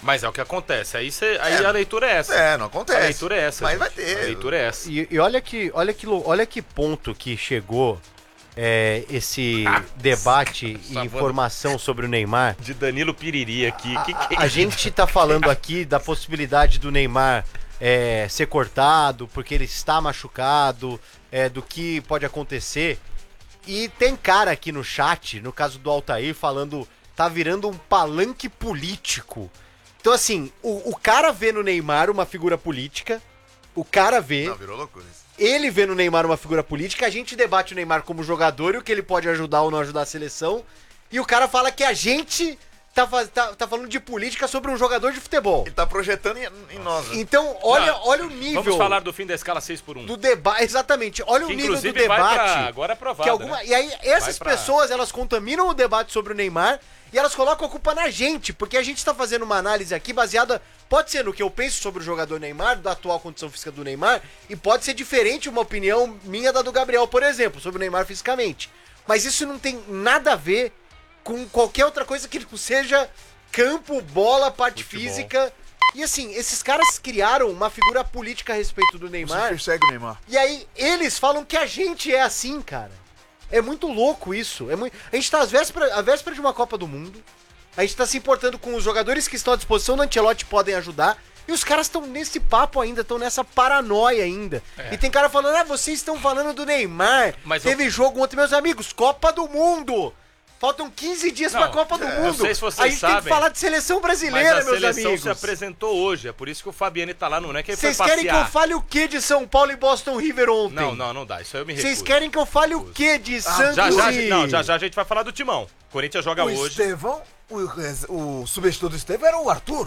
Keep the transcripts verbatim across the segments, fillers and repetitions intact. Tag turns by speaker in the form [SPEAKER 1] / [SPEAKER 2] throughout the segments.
[SPEAKER 1] Mas é o que acontece. Aí, cê, aí é, a leitura é essa.
[SPEAKER 2] É, não acontece.
[SPEAKER 1] A leitura é essa.
[SPEAKER 2] Mas
[SPEAKER 1] gente.
[SPEAKER 2] vai ter.
[SPEAKER 1] A leitura é essa.
[SPEAKER 3] E, e olha, que, olha, que, olha que ponto que chegou é, esse ah, debate e informação sobre o Neymar.
[SPEAKER 1] De Danilo Piriri aqui.
[SPEAKER 3] A,
[SPEAKER 1] que que é
[SPEAKER 3] a gente tá falando aqui da possibilidade do Neymar é, ser cortado, porque ele está machucado, é, do que pode acontecer. E tem cara aqui no chat, no caso do Altair, falando, tá virando um palanque político. Então, assim, o, o cara vê no Neymar uma figura política, o cara vê...
[SPEAKER 2] Não, virou loucura isso.
[SPEAKER 3] Ele vê no Neymar uma figura política, a gente debate o Neymar como jogador e o que ele pode ajudar ou não ajudar a seleção, e o cara fala que a gente tá, tá, tá falando de política sobre um jogador de futebol.
[SPEAKER 2] Ele tá projetando em, em nós, né?
[SPEAKER 3] Então, olha,
[SPEAKER 1] não,
[SPEAKER 3] olha o nível...
[SPEAKER 1] Vamos falar do fim da escala seis por um.
[SPEAKER 3] Do debate, exatamente. Olha
[SPEAKER 1] que,
[SPEAKER 3] o nível do
[SPEAKER 1] debate.
[SPEAKER 3] Vai
[SPEAKER 1] pra, agora é aprovado,
[SPEAKER 3] que alguma,
[SPEAKER 1] né?
[SPEAKER 3] E aí, essas
[SPEAKER 1] pra...
[SPEAKER 3] pessoas, elas contaminam o debate sobre o Neymar e elas colocam a culpa na gente, porque a gente tá fazendo uma análise aqui baseada, pode ser no que eu penso sobre o jogador Neymar, da atual condição física do Neymar, e pode ser diferente uma opinião minha da do Gabriel, por exemplo, sobre o Neymar fisicamente. Mas isso não tem nada a ver com qualquer outra coisa que não seja campo, bola, parte Futebol. física. E assim, esses caras criaram uma figura política a respeito do Neymar.
[SPEAKER 2] Você persegue o Neymar.
[SPEAKER 3] E aí, eles falam que a gente é assim, cara. É muito louco isso. É muito... A gente tá às vésperas, à véspera de uma Copa do Mundo. A gente tá se importando com os jogadores que estão à disposição do Ancelotti, podem ajudar. E os caras estão nesse papo ainda, estão nessa paranoia ainda. É. E tem cara falando, ah, vocês estão falando do Neymar. Mas Teve eu... jogo ontem, meus amigos, Copa do Mundo. Faltam quinze dias não, pra Copa do é, Mundo.
[SPEAKER 1] Não sei se vocês
[SPEAKER 3] a gente
[SPEAKER 1] sabem,
[SPEAKER 3] tem que falar de seleção brasileira, meus amigos.
[SPEAKER 1] Mas a seleção se apresentou hoje, é por isso que o Fabiani tá lá, não é que ele foi
[SPEAKER 3] Vocês
[SPEAKER 1] passear.
[SPEAKER 3] querem que eu fale o que de São Paulo e Boston River ontem?
[SPEAKER 1] Não, não, não dá, isso aí eu me recuso.
[SPEAKER 3] Vocês querem que eu fale o que de ah, Santos
[SPEAKER 1] já, já,
[SPEAKER 3] e...
[SPEAKER 1] Não, já já a gente vai falar do Timão. O Corinthians joga
[SPEAKER 4] o
[SPEAKER 1] hoje.
[SPEAKER 4] Estevão, o, o substituto do Estevão era o Arthur.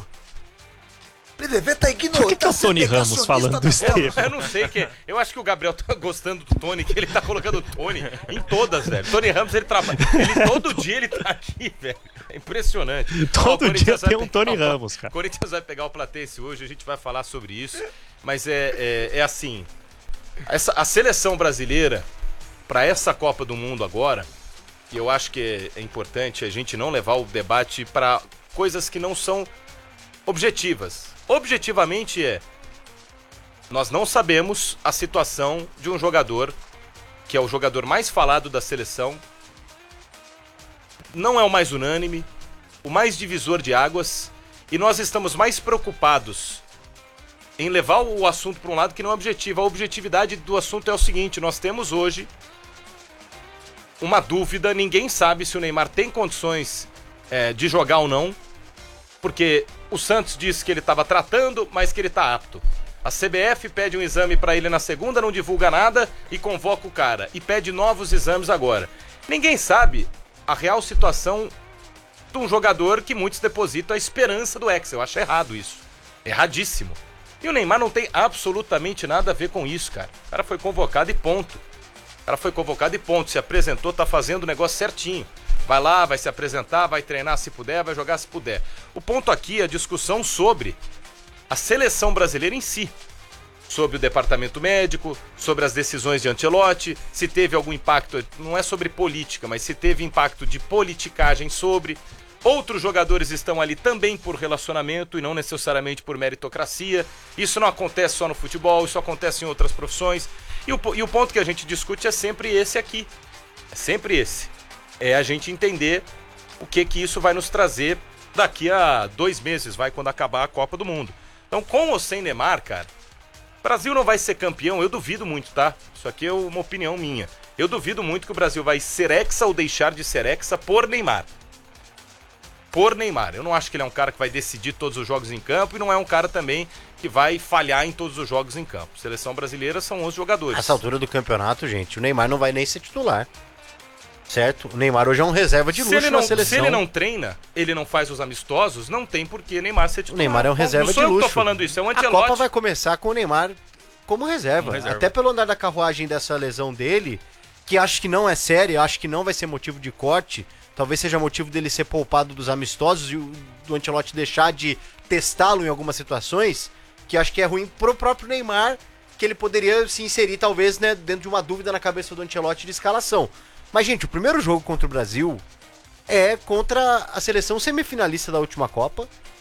[SPEAKER 4] Ele devia estar ignorando.
[SPEAKER 5] Por que, que é o Tony Ramos falando do Estevão?
[SPEAKER 1] Eu não sei que. Eu acho que o Gabriel tá gostando do Tony, que ele tá colocando o Tony em todas, velho. Tony Ramos, ele trabalha. Ele todo dia ele tá aqui, velho. É impressionante.
[SPEAKER 5] Todo
[SPEAKER 1] Ó,
[SPEAKER 5] dia tem um Tony Ramos, cara.
[SPEAKER 1] O Corinthians vai pegar o Platense hoje, a gente vai falar sobre isso. Mas é, é, é assim. Essa, a seleção brasileira, pra essa Copa do Mundo agora, e eu acho que é, é importante a gente não levar o debate pra coisas que não são objetivas. Objetivamente é, nós não sabemos a situação de um jogador que é o jogador mais falado da seleção, não é o mais unânime, o mais divisor de águas, e nós estamos mais preocupados em levar o assunto para um lado que não é objetivo. A objetividade do assunto é o seguinte, nós temos hoje uma dúvida, ninguém sabe se o Neymar tem condições é, de jogar ou não, porque o Santos disse que ele estava tratando, mas que ele está apto. A C B F pede um exame para ele na segunda, não divulga nada e convoca o cara. E pede novos exames agora. Ninguém sabe a real situação de um jogador que muitos depositam a esperança do Hexa. Eu acho errado isso. Erradíssimo. E o Neymar não tem absolutamente nada a ver com isso, cara. O cara foi convocado e ponto. O cara foi convocado e ponto. Se apresentou, tá fazendo o negócio certinho. Vai lá, vai se apresentar, vai treinar se puder, vai jogar se puder. O ponto aqui é a discussão sobre a seleção brasileira em si. Sobre o departamento médico, sobre as decisões de Ancelotti, se teve algum impacto, não é sobre política, mas se teve impacto de politicagem sobre. Outros jogadores estão ali também por relacionamento e não necessariamente por meritocracia. Isso não acontece só no futebol, isso acontece em outras profissões. E o, e o ponto que a gente discute é sempre esse aqui. É sempre esse. É a gente entender o que que isso vai nos trazer daqui a dois meses, vai, quando acabar a Copa do Mundo. Então, com ou sem Neymar, cara, o Brasil não vai ser campeão, eu duvido muito, tá? Isso aqui é uma opinião minha. Eu duvido muito que o Brasil vai ser hexa ou deixar de ser hexa por Neymar. Por Neymar. Eu não acho que ele é um cara que vai decidir todos os jogos em campo e não é um cara também que vai falhar em todos os jogos em campo. Seleção brasileira são onze jogadores.
[SPEAKER 3] Nessa altura do campeonato, gente, o Neymar não vai nem ser titular. Certo? O Neymar hoje é um reserva de luxo
[SPEAKER 1] se ele não,
[SPEAKER 3] na seleção.
[SPEAKER 1] Se ele não treina, ele não faz os amistosos, não tem por que Neymar ser titular.
[SPEAKER 3] O Neymar é um reserva de luxo.
[SPEAKER 1] Não sou eu que tô falando isso, é um Ancelotti.
[SPEAKER 3] A Copa vai começar com o Neymar como reserva. como reserva. Até pelo andar da carruagem dessa lesão dele, que acho que não é séria, acho que não vai ser motivo de corte, talvez seja motivo dele ser poupado dos amistosos e do Ancelotti deixar de testá-lo em algumas situações, que acho que é ruim pro próprio Neymar, que ele poderia se inserir talvez, né, dentro de uma dúvida na cabeça do Ancelotti de escalação. Mas, gente, o primeiro jogo contra o Brasil é contra a seleção semifinalista da última Copa,